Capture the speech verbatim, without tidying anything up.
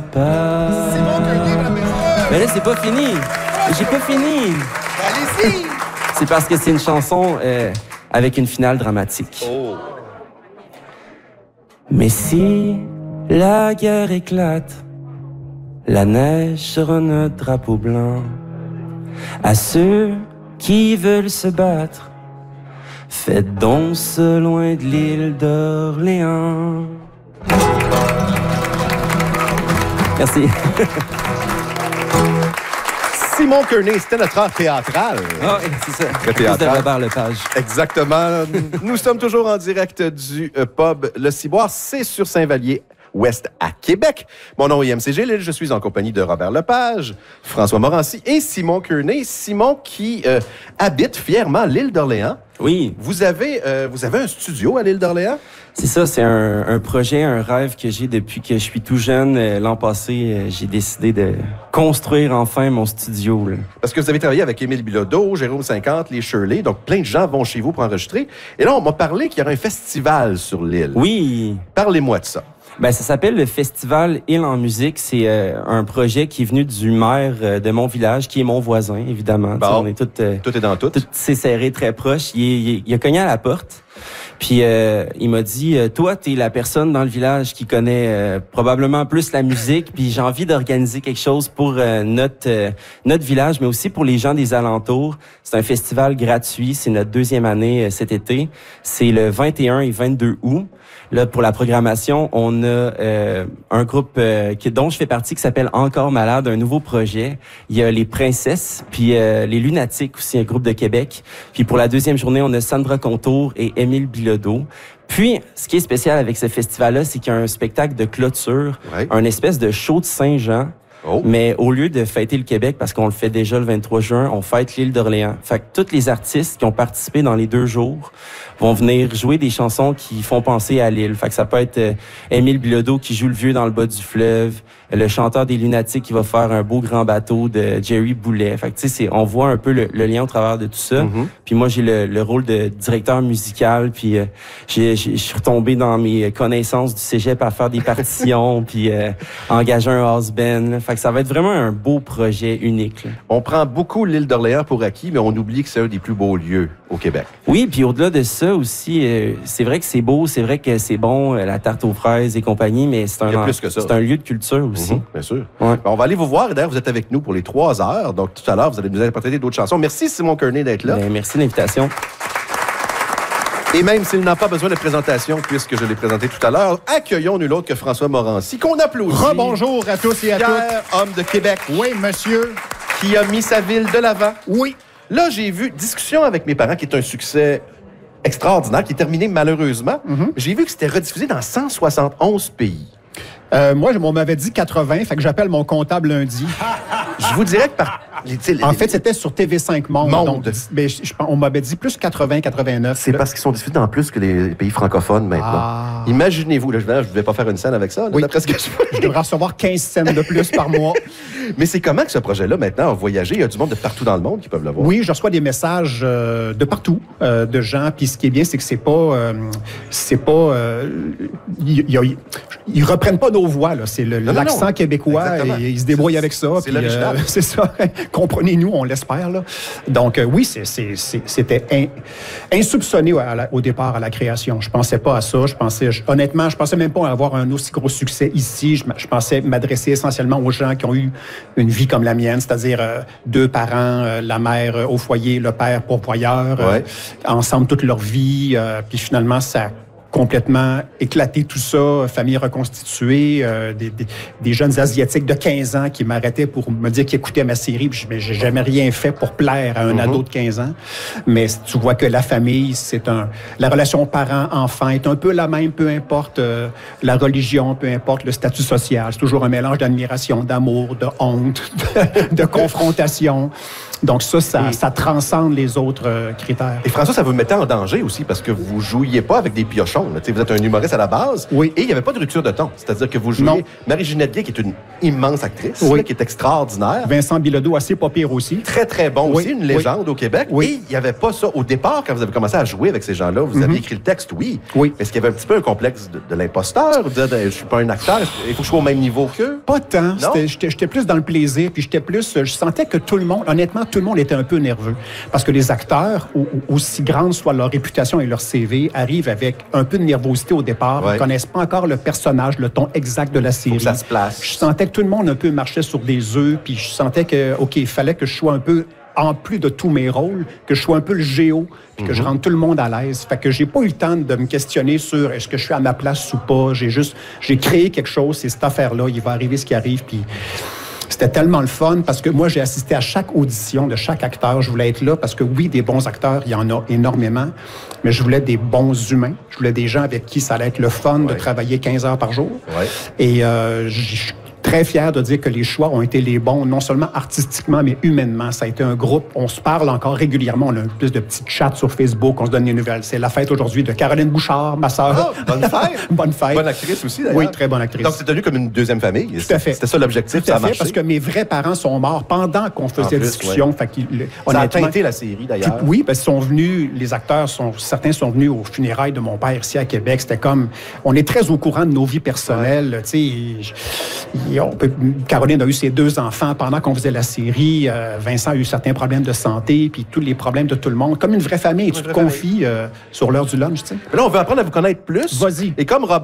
page. C'est bon, Kearney, Mais là, c'est pas fini. J'ai pas fini. Allez-y! C'est parce que c'est une chanson euh, avec une finale dramatique. Oh. Mais si la guerre éclate, la neige sera notre drapeau blanc. À ceux qui veulent se battre, faites donc ce loin de l'île d'Orléans. Merci. Simon Kearney, c'était notre art théâtral. Ah, oui, c'est ça. Le théâtral. De Robert Lepage. Exactement. Nous sommes toujours en direct du euh, pub Le Ciboire. C'est sur Saint-Vallier Ouest à Québec. Mon nom est M C G. Je suis en compagnie de Robert Lepage, François Morancy et Simon Kearney. Simon qui euh, habite fièrement l'île d'Orléans. Oui. Vous avez, euh, vous avez un studio à l'île d'Orléans? C'est ça, c'est un, un projet, un rêve que j'ai depuis que je suis tout jeune. Euh, L'an passé, euh, j'ai décidé de construire enfin mon studio. Là. Parce que vous avez travaillé avec Émile Bilodeau, Jérôme cinquante, les Shirley, donc plein de gens vont chez vous pour enregistrer. Et là, on m'a parlé qu'il y aurait un festival sur l'île. Oui. Parlez-moi de ça. Ben, ça s'appelle le Festival Île en musique. C'est euh, un projet qui est venu du maire euh, de mon village, qui est mon voisin, évidemment. Bon. On est tous... Euh, tout est dans tout. Tout s'est serré très proche. Il, il, il a cogné à la porte. Puis euh, il m'a dit, euh, toi, t'es la personne dans le village qui connaît euh, probablement plus la musique. Puis j'ai envie d'organiser quelque chose pour euh, notre euh, notre village, mais aussi pour les gens des alentours. C'est un festival gratuit. C'est notre deuxième année euh, cet été. C'est le vingt et un et vingt-deux août. Là, pour la programmation, on a euh, un groupe euh, qui, dont je fais partie qui s'appelle Encore Malade, un nouveau projet. Il y a les Princesses, puis euh, les Lunatiques aussi, un groupe de Québec. Puis pour la deuxième journée, on a Sandra Contour et Émile Bilodeau. Puis, ce qui est spécial avec ce festival-là, c'est qu'il y a un spectacle de clôture, ouais. un espèce de show de Saint-Jean. Oh. Mais au lieu de fêter le Québec, parce qu'on le fait déjà le vingt-trois juin, on fête l'île d'Orléans. Fait que tous les artistes qui ont participé dans les deux jours vont venir jouer des chansons qui font penser à l'île. Fait que ça peut être euh, Émile Bilodeau qui joue le vieux dans le bas du fleuve, le chanteur des Lunatiques qui va faire un beau grand bateau de Jerry Boulet. Fait que tu sais, c'est, on voit un peu le, le lien au travers de tout ça. Mm-hmm. Puis moi, j'ai le, le rôle de directeur musical, puis euh, j'ai, j'ai, je suis retombé dans mes connaissances du cégep à faire des partitions, puis euh, engager un house band. Là. Fait que ça va être vraiment un beau projet unique. Là. On prend beaucoup l'île d'Orléans pour acquis, mais on oublie que c'est un des plus beaux lieux au Québec. Oui, puis au-delà de ça aussi, euh, c'est vrai que c'est beau, c'est vrai que c'est bon, euh, la tarte aux fraises et compagnie, mais c'est un, plus que ça. C'est un lieu de culture aussi. Mm-hmm, bien sûr. Ouais. On va aller vous voir. Et d'ailleurs, vous êtes avec nous pour les trois heures. Donc, tout à l'heure, vous allez nous interpréter d'autres chansons. Merci, Simon Kearney, d'être là. Ben, merci de l'invitation. Et même s'il n'a pas besoin de présentation, puisque je l'ai présenté tout à l'heure, accueillons nul autre que François Morancy, qu'on applaudit. Rebonjour à tous et à Fier toutes. homme de Québec. Oui, monsieur. Qui a mis sa ville de l'avant. Oui. Là, j'ai vu Discussion avec mes parents, qui est un succès extraordinaire, qui est terminé malheureusement. Mm-hmm. J'ai vu que c'était rediffusé dans cent soixante et onze pays. Euh, moi, on m'avait dit quatre-vingts, fait que j'appelle mon comptable lundi. Je vous dirais que par... En fait, c'était sur T V cinq Monde. Monde. Donc, ben, je, je, on m'avait dit plus quatre-vingts, quatre-vingt-neuf. C'est parce qu'ils sont diffusés dans plus que les pays francophones maintenant. Ah. Imaginez-vous, là, je ne vais pas faire une scène avec ça, là, oui. d'après ce que je Je devrais recevoir quinze scènes de plus par mois. Mais c'est comment que ce projet-là, maintenant, a voyagé? Il y a du monde de partout dans le monde qui peuvent le voir. Oui, je reçois des messages euh, de partout, euh, de gens. Puis ce qui est bien, c'est que c'est pas... Euh, c'est pas... Euh, y, y a, ils reprennent pas nos voix, là. C'est le, non, l'accent non, non. québécois. Et ils se débrouillent avec ça. C'est puis, l'original. Euh, c'est ça. Comprenez-nous, on l'espère, là. Donc, euh, oui, c'est, c'est, c'est, c'était in, insoupçonné à la, au départ, à la création. Je pensais pas à ça. Je pensais... Je, honnêtement, je pensais même pas avoir un aussi gros succès ici. Je, je pensais m'adresser essentiellement aux gens qui ont eu une vie comme la mienne, c'est-à-dire euh, deux parents, euh, la mère euh, au foyer, le père pourvoyeur, euh, ouais. ensemble toute leur vie. Euh, puis finalement, ça a complètement éclaté tout ça, famille reconstituée, euh, des, des, des jeunes Asiatiques de quinze ans qui m'arrêtaient pour me dire qu'ils écoutaient ma série, puis je, j'ai jamais rien fait pour plaire à un mm-hmm. ado de quinze ans. Mais tu vois que la famille, c'est un... La relation parent-enfant est un peu la même, peu importe euh, la religion, peu importe le statut social. C'est toujours un mélange d'admiration, d'amour, de honte, de, de confrontation. Donc ça, ça, et, ça transcende les autres euh, critères. Et François, ça vous mettait en danger aussi parce que vous jouiez pas avec des piochons. Là. Vous êtes un humoriste à la base. Oui. Et il n'y avait pas de rupture de ton. C'est-à-dire que vous jouiez Marie-Ginette Gay, qui est une immense actrice, Oui. là, qui est extraordinaire. Vincent Bilodeau, assez pas pire aussi. Très, très bon Oui, aussi, une oui. légende au Québec. Oui. Et il n'y avait pas ça. Au départ, quand vous avez commencé à jouer avec ces gens-là, vous avez Mhm. écrit le texte, oui. Oui. Est-ce qu'il y avait un petit peu un complexe de, de l'imposteur? Vous dites, je suis pas un acteur, il faut que je sois au même niveau qu'eux? Pas tant. Non? C'était- J'étais j'étais plus dans le plaisir, puis j'étais plus... Je sentais que tout le monde, honnêtement, tout le monde était un peu nerveux. Parce que les acteurs, au- au- aussi grande soit leur réputation et leur C V, arrivent avec un peu de nervosité au départ. Ouais. Ils connaissent pas encore le personnage, le ton exact de la série. que ça se place. Je sentais que tout le monde un peu marchait sur des œufs, puis je sentais que, OK, il fallait que je sois un peu... en plus de tous mes rôles, que je sois un peu le géo, puis que je rende tout le monde à l'aise. Fait que j'ai pas eu le temps de me questionner sur est-ce que je suis à ma place ou pas. J'ai juste, j'ai créé quelque chose, c'est cette affaire-là, il va arriver ce qui arrive, puis c'était tellement le fun parce que moi, j'ai assisté à chaque audition de chaque acteur. Je voulais être là parce que oui, des bons acteurs, il y en a énormément, mais je voulais des bons humains. Je voulais des gens avec qui ça allait être le fun de Ouais. travailler quinze heures par jour. Ouais. Et euh, je suis très fier de dire que les choix ont été les bons, non seulement artistiquement, mais humainement. Ça a été un groupe, on se parle encore régulièrement, on a un plus de petits chats sur Facebook, on se donne des nouvelles. C'est la fête aujourd'hui de Caroline Bouchard, ma sœur. Ah, bonne fête! Bonne fête. Bonne actrice aussi, d'ailleurs. Oui, très bonne actrice. Donc, c'est devenu comme une deuxième famille. Tout à fait. C'était ça l'objectif, Tout ça à a fait, marché. parce que mes vrais parents sont morts pendant qu'on En faisait plus, discussion. ouais. Fait qu'il- le- Ça a honnêtement, teinté la série, d'ailleurs. tout- oui, parce qu'ils sont venus, les acteurs, sont, certains sont venus aux funérailles de mon père ici à Québec. C'était comme, on est très au courant de nos vies personnelles. Tu sais, je- et on peut- Caroline a eu ses deux enfants pendant qu'on faisait la série. Euh, Vincent a eu certains problèmes de santé, puis tous les problèmes de tout le monde. Comme une vraie famille, tu te vraie confies euh, sur l'heure du lunch, tu sais. Mais là, on veut apprendre à vous connaître plus. Vas-y. Et comme Robert